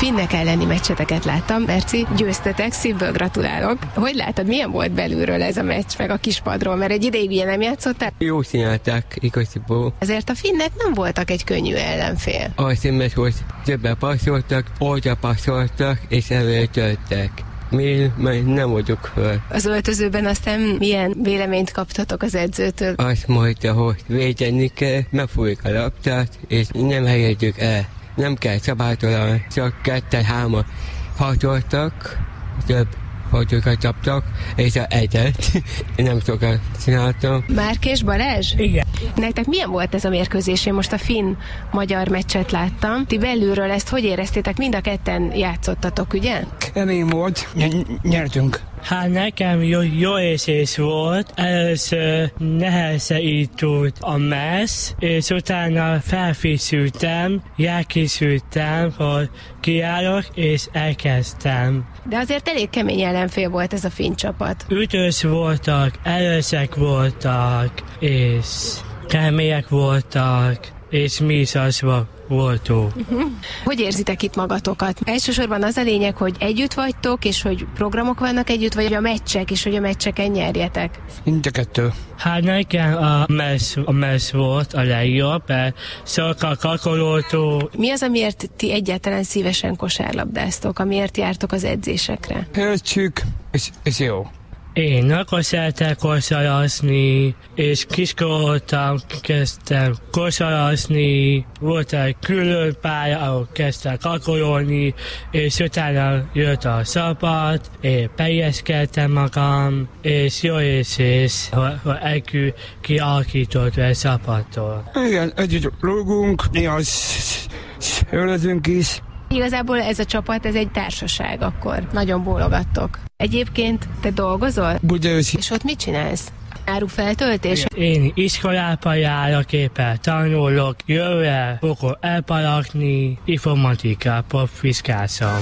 finnek elleni meccseteket láttam. Merci, győztetek, szívből gratulálok. Hogy látod, milyen volt belülről ez a meccs, meg a kispadról? Mert egy ideig ilyen nem játszottál? Jó csinálták igaziból. Ezért a finnek nem voltak egy könnyű ellenfél. Az meccs volt, többen passzoltak, oldra passzoltak, és előre töltek. Mi nem vagyok föl. Az öltözőben aztán milyen véleményt kaptatok az edzőtől? Azt mondta, hogy védeni kell, megfújjuk a labdát, és nem helyezjük el. Nem kell szabálytalan, csak 2-3 hatoltak, több hatokat csaptak, és egyet. Nem sokat csináltam. Márk és Balázs? Igen. Nektek milyen volt ez a mérkőzés? Én most a finn-magyar meccset láttam. Ti belülről ezt hogy éreztétek? Mind a ketten játszottatok, ugye? Kemény volt, nyertünk. Hát nekem jó érzés volt. Először nehezített a messz, és utána felkészültem, hogy kiállok, és elkezdtem. De azért elég kemény ellenfél volt ez a finn csapat. Ütős voltak, erősek voltak, és kemények voltak, és mi is az voltunk. Hogy érzitek itt magatokat? Elsősorban az a lényeg, hogy együtt vagytok, és hogy programok vannak együtt, vagy a meccsek, és hogy a meccseken nyerjetek? Mind a kettő. Hát nekem a messz volt a legjobb, mert sokkal kakolótó. Mi az, amiért ti egyáltalán szívesen kosárlabdáztok, amiért jártok az edzésekre? Értsük, és jó. Én akkor szeretek kosarazni, és kiskoroltam, kezdtem kosarazni, volt egy külön pálya, ahol kezdtem kakololni, és utána jött a szabad, én beilleszkedtem magam, és jó érzés, hogy együtt kialakított egy szabadtól. Igen, együtt rúgunk, néha ölözünk is. Igazából ez a csapat, ez egy társaság akkor. Nagyon bólogattok. Egyébként te dolgozol? Budaörsi. És ott mit csinálsz? Árufeltöltés? Én iskolába járok, éppen tanulok, jövőre fogok elparakni, informatikába fiszkálszom.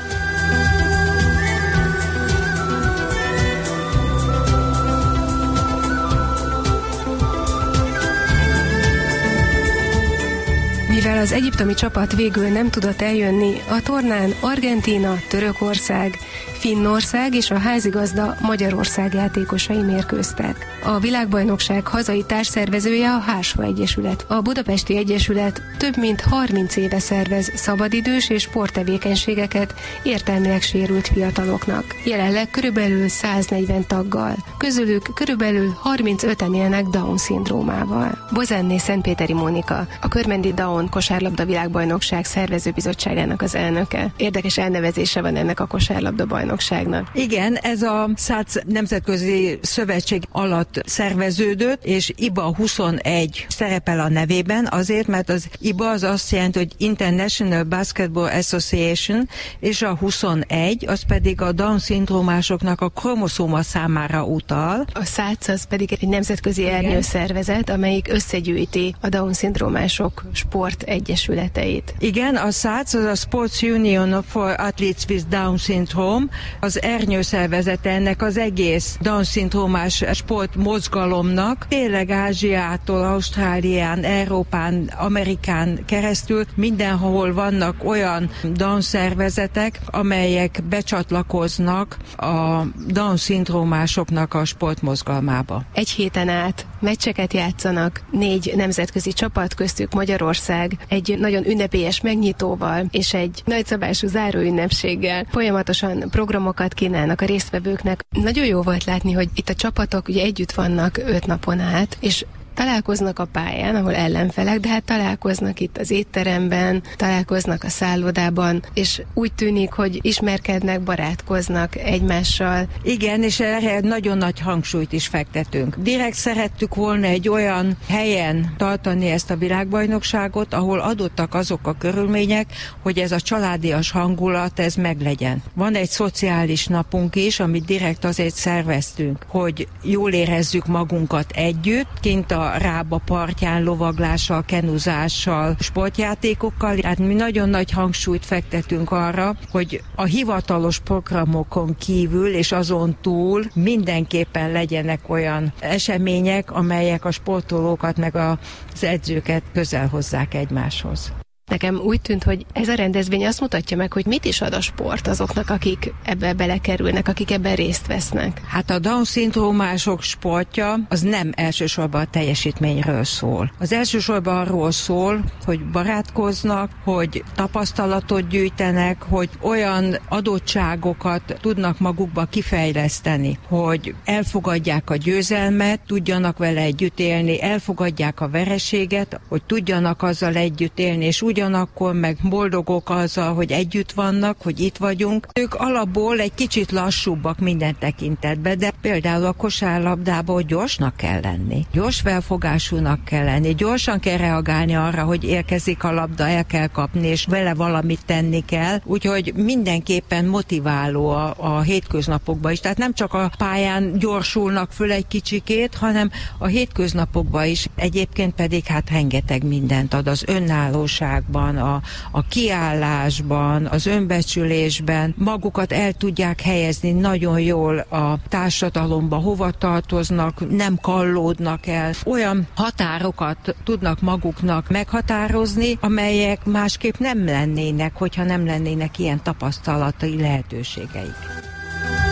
Mivel az egyiptomi csapat végül nem tudott eljönni, a tornán Argentína, Törökország, Finnország és a házigazda Magyarország játékosai mérkőztek. A világbajnokság hazai társszervezője a Hársó Egyesület. A Budapesti Egyesület több mint 30 éve szervez szabadidős és sporttevékenységeket értelmileg sérült fiataloknak. Jelenleg körülbelül 140 taggal. Közülük körülbelül 35-en élnek Down-szindrómával. Bozenné Szentpéteri Mónika, a Körmendi Down kosárlabda világbajnokság szervezőbizottságának az elnöke. Érdekes elnevezése van ennek a kosárlabda bajnokságnak. Igen, ez a SZÁC Nemzetközi Szövetség alatt szerveződött, és IBA 21 szerepel a nevében, azért, mert az IBA az azt jelenti, hogy International Basketball Association, és a 21, az pedig a Down-szindrómásoknak a kromoszóma számára utal. A SZÁC az pedig egy nemzetközi ernyőszervezet, amelyik összegyűjti a Down-szindrómások sport egyesületeit. Igen, a SADS, az a Sports Union for Athletes with Down Syndrome, az ernyőszervezete ennek az egész Down-szindrómás sportmozgalomnak. Tényleg Ázsiától, Ausztrálián, Európán, Amerikán keresztül mindenhol vannak olyan Down-szervezetek, amelyek becsatlakoznak a Down-szindrómásoknak a sportmozgalmába. Egy héten át meccseket játszanak, 4 nemzetközi csapat, köztük Magyarország, egy nagyon ünnepélyes megnyitóval és egy nagyszabású záróünnepséggel folyamatosan programokat kínálnak a résztvevőknek. Nagyon jó volt látni, hogy itt a csapatok ugye együtt vannak 5 napon át, és találkoznak a pályán, ahol ellenfelek, de hát találkoznak itt az étteremben, találkoznak a szállodában, és úgy tűnik, hogy ismerkednek, barátkoznak egymással. Igen, és erre nagyon nagy hangsúlyt is fektetünk. Direkt szerettük volna egy olyan helyen tartani ezt a világbajnokságot, ahol adottak azok a körülmények, hogy ez a családias hangulat, ez meglegyen. Van egy szociális napunk is, amit direkt azért szerveztünk, hogy jól érezzük magunkat együtt, kint a Rába partján lovaglással, kenuzással, sportjátékokkal. Tehát mi nagyon nagy hangsúlyt fektetünk arra, hogy a hivatalos programokon kívül és azon túl mindenképpen legyenek olyan események, amelyek a sportolókat meg az edzőket közel hozzák egymáshoz. Nekem úgy tűnt, hogy ez a rendezvény azt mutatja meg, hogy mit is ad a sport azoknak, akik ebbe belekerülnek, akik ebben részt vesznek. Hát a Down-szindrómások sportja az nem elsősorban a teljesítményről szól. Az elsősorban arról szól, hogy barátkoznak, hogy tapasztalatot gyűjtenek, hogy olyan adottságokat tudnak magukba kifejleszteni, hogy elfogadják a győzelmet, tudjanak vele együtt élni, elfogadják a vereséget, hogy tudjanak azzal együtt élni, és ugyanakkor meg boldogok azzal, hogy együtt vannak, hogy itt vagyunk. Ők alapból egy kicsit lassúbbak minden tekintetben, de például a kosárlabdában gyorsnak kell lenni. Gyors felfogásúnak kell lenni, gyorsan kell reagálni arra, hogy érkezik a labda, el kell kapni, és vele valamit tenni kell. Úgyhogy mindenképpen motiváló a hétköznapokban is. Tehát nem csak a pályán gyorsulnak föl egy kicsikét, hanem a hétköznapokban is. Egyébként pedig hát rengeteg mindent ad az önállóságban, a kiállásban, az önbecsülésben. Magukat el tudják helyezni nagyon jól a társadalomba, hova tartoznak, nem kallódnak el. Olyan határokat tudnak maguknak meghatározni, amelyek másképp nem lennének, hogyha nem lennének ilyen tapasztalatai lehetőségeik.